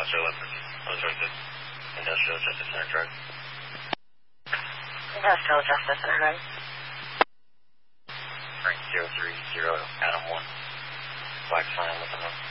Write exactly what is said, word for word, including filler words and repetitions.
Foster eleven. Oh, sorry, good. Industrial Justice Center Drive. Industrial Justice Center Drive. Frank zero three zero, Adam one. Black sign, looking up.